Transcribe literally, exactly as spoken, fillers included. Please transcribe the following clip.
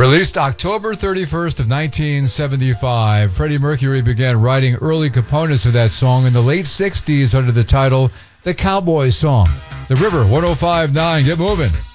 Released October thirty-first of nineteen seventy-five, Freddie Mercury began writing early components of that song in the late sixties under the title The Cowboy Song. The River, one oh five point nine, get moving.